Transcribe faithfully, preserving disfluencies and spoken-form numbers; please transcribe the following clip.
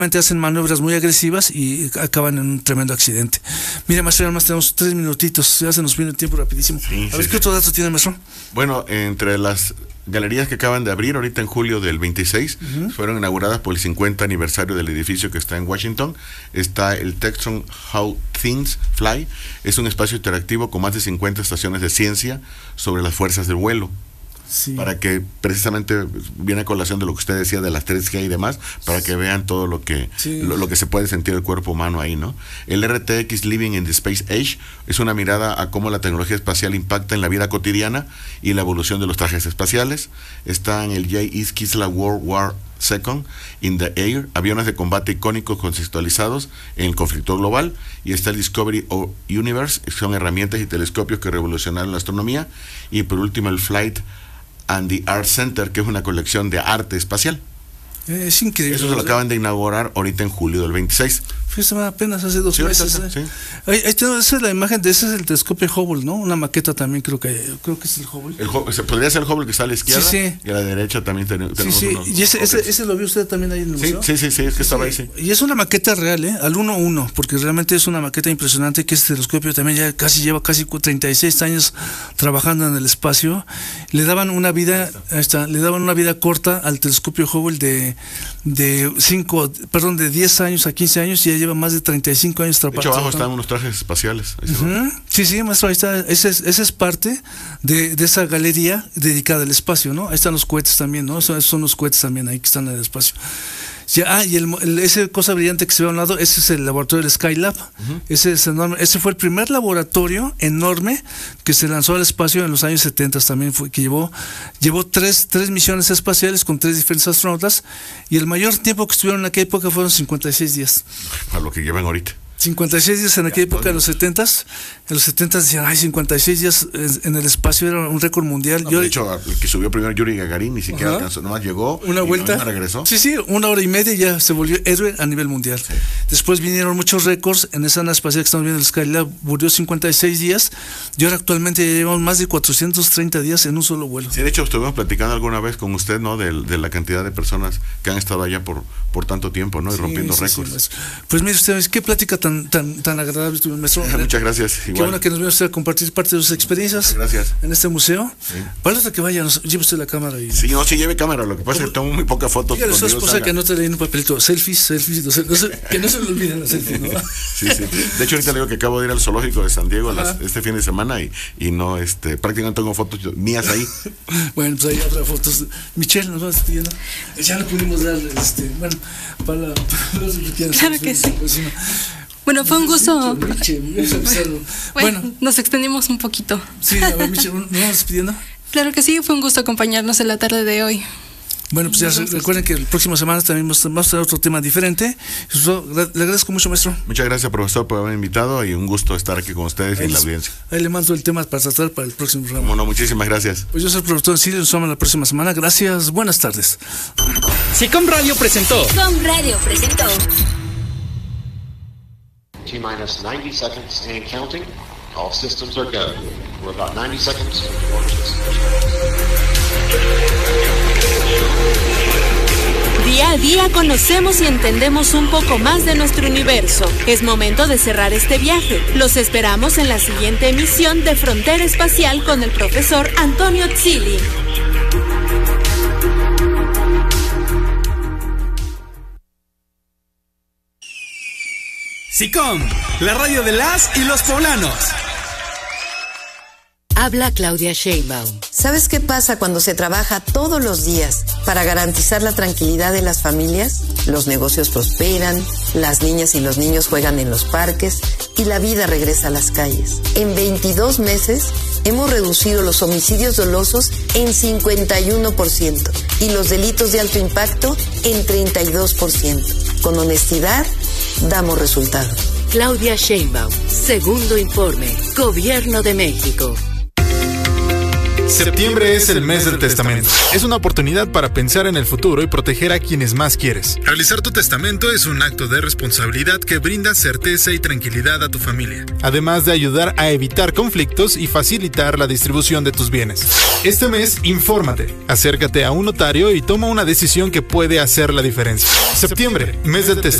hacen maniobras muy agresivas y acaban en un tremendo accidente. Mire, maestro, además tenemos tres minutitos, ya se nos viene el tiempo rapidísimo. Sí, a ver, sí, ¿qué sí. otro dato tiene, maestro? Bueno, entre las galerías que acaban de abrir ahorita en julio del veintiséis, uh-huh. fueron inauguradas por el cincuenta aniversario del edificio que está en Washington. Está el Textron How Things Fly, es un espacio interactivo con más de cincuenta estaciones de ciencia sobre las fuerzas del vuelo. Sí. Para que precisamente viene a colación de lo que usted decía de las tres G y demás, para que vean todo lo que sí. lo, lo que se puede sentir el cuerpo humano ahí, ¿no? El R T X Living in the Space Age es una mirada a cómo la tecnología espacial impacta en la vida cotidiana y la evolución de los trajes espaciales. Está en el J. East Kisla World War Second in the Air, aviones de combate icónicos contextualizados en el conflicto global, y está el Discovery Universe, que son herramientas y telescopios que revolucionaron la astronomía, y por último el Flight and the Art Center, que es una colección de arte espacial. Es increíble. Eso se lo acaban de inaugurar ahorita en julio del veintiséis. Fue apenas hace dos sí, meses. Ahorita, ¿eh? sí. Ahí, ahí tengo, esa es la imagen de ese es el telescopio Hubble, ¿no? Una maqueta también, creo que creo que es el Hubble. El Hubble se podría ser el Hubble que está a la izquierda, sí, sí. y a la derecha también tenemos. Sí, sí. Unos, y ese, ese, ese lo vio usted también ahí en el sí, museo. Sí, sí, sí, es que sí, estaba ahí, sí. Y es una maqueta real, ¿eh? Al uno uno, porque realmente es una maqueta impresionante, que este telescopio también ya casi lleva casi treinta y seis años trabajando en el espacio. Le daban una vida, ahí está, le daban una vida corta al telescopio Hubble de de cinco, perdón, de diez años a quince años, y ya lleva más de treinta y cinco años trabajando. De hecho, abajo están unos trajes espaciales. Uh-huh. Sí, sí, maestro, ahí está. Ese es, ese es parte de, de esa galería dedicada al espacio, ¿no? Ahí están los cohetes también, ¿no? Esos son los cohetes también ahí que están en el espacio. Ya, ah, y el, el, ese cosa brillante que se ve a un lado, ese es el laboratorio del Skylab. Uh-huh. Ese es enorme. Ese fue el primer laboratorio enorme que se lanzó al espacio en los años setenta también, fue, que llevó, llevó tres, tres misiones espaciales con tres diferentes astronautas, y el mayor tiempo que estuvieron en aquella época fueron cincuenta y seis días. Para lo que llevan ahorita. cincuenta y seis días en aquella época, en los setentas, en los setentas decían, ay, cincuenta y seis días en el espacio era un récord mundial. No, Yo, de hecho, el que subió primero Yuri Gagarin ni siquiera uh-huh. alcanzó, nomás llegó, una vuelta, y regresó. Sí, sí, una hora y media y ya se volvió héroe a nivel mundial. Sí. Después vinieron muchos récords en esa nave espacial que estamos viendo, el Skylab, murió cincuenta y seis días, y ahora actualmente ya llevamos más de cuatrocientos treinta días en un solo vuelo. Sí, de hecho, estuvimos platicando alguna vez con usted, ¿no? De, de la cantidad de personas que han estado allá por, por tanto tiempo, ¿no? Y sí, rompiendo sí, récords. Sí, pues mire ustedes, qué plática tan, tan, tan agradable. Maestro. Muchas gracias. Igual. Qué bueno que nos viene usted a compartir parte de sus experiencias. Gracias. En este museo. Sí. ¿Cuál es la que vaya? Nos, lleve usted la cámara. Y... Sí, no, sí, lleve cámara. Lo que pasa es que tomo muy pocas fotos. Dígale a su esposa que no te leí un papelito. Selfies, selfies. No sé, no sé, que no se le olviden las selfies, ¿no? Sí, sí. De hecho, ahorita le digo que acabo de ir al zoológico de San Diego las, este fin de semana y, y no, este, prácticamente tengo fotos mías ahí. Bueno, pues ahí habrá fotos. Michelle, nos vas despidiendo. Ya le pudimos dar, este, bueno, para, para los que quieran. Claro que sí. Bueno, fue un gusto. Bueno, nos extendimos un poquito. Sí, a ver, Michelle, ¿nos vamos despidiendo? Claro que sí, fue un gusto acompañarnos en la tarde de hoy. Bueno, pues ya recuerden que el próximo semana también vamos a tener otro tema diferente. Le agradezco mucho, maestro. Muchas gracias, profesor, por haberme invitado, y un gusto estar aquí con ustedes y en la audiencia. Ahí le mando el tema para tratar para el próximo programa. Bueno, muchísimas gracias. Pues yo soy el profesor Silvio, nos vemos la próxima semana. Gracias, buenas tardes. SICOM Radio presentó. SICOM Radio presentó. T-minus ninety seconds and counting. All systems are go. We're about ninety seconds from launch Día a día conocemos y entendemos un poco más de nuestro universo. Es momento de cerrar este viaje. Los esperamos en la siguiente emisión de Frontera Espacial con el profesor Antonio Zilli. SICOM, la radio de las y los poblanos. Habla Claudia Sheinbaum. ¿Sabes qué pasa cuando se trabaja todos los días para garantizar la tranquilidad de las familias? Los negocios prosperan, las niñas y los niños juegan en los parques y la vida regresa a las calles. En veintidós meses hemos reducido los homicidios dolosos en cincuenta y uno por ciento y los delitos de alto impacto en treinta y dos por ciento. Con honestidad, damos resultados. Claudia Sheinbaum, segundo informe, Gobierno de México. Septiembre es el mes del testamento. Es una oportunidad para pensar en el futuro y proteger a quienes más quieres. Realizar tu testamento es un acto de responsabilidad que brinda certeza y tranquilidad a tu familia, además de ayudar a evitar conflictos y facilitar la distribución de tus bienes. Este mes, infórmate, acércate a un notario y toma una decisión que puede hacer la diferencia. Septiembre, mes del testamento.